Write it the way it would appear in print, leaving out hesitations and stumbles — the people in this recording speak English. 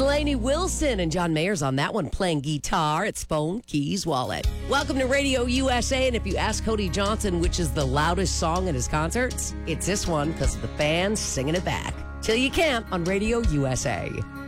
Lainey Wilson and John Mayer's on that one, playing guitar. It's Phone, Keys, Wallet. Welcome to Radio USA, and if you ask Cody Johnson which is the loudest song at his concerts, it's this one because the fans singing it back. Till You Can't on Radio USA.